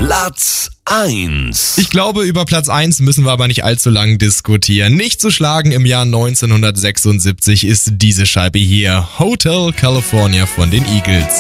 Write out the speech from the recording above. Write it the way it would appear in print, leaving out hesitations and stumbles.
Platz 1. Ich glaube, über Platz 1 müssen wir aber nicht allzu lang diskutieren. Nicht zu schlagen im Jahr 1976 ist diese Scheibe hier. Hotel California von den Eagles.